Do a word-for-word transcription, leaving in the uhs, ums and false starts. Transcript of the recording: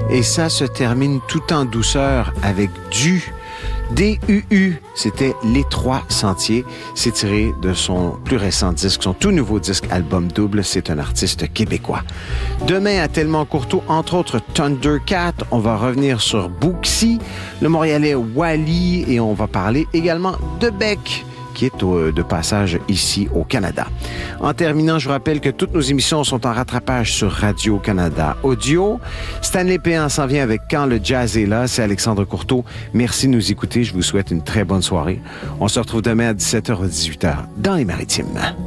Et ça se termine tout en douceur avec du D U U. C'était Les Trois Sentiers. C'est tiré de son plus récent disque, son tout nouveau disque album double. C'est un artiste québécois. Demain, à Tellement Courteau, entre autres Thundercat. On va revenir sur Bouxy, le Montréalais Wally, et on va parler également de Beck, qui est au, de passage ici au Canada. En terminant, je vous rappelle que toutes nos émissions sont en rattrapage sur Radio-Canada Audio. Stanley Péan s'en vient avec Quand le jazz est là. C'est Alexandre Courteau. Merci de nous écouter. Je vous souhaite une très bonne soirée. On se retrouve demain à dix-sept heures ou dix-huit heures dans les Maritimes.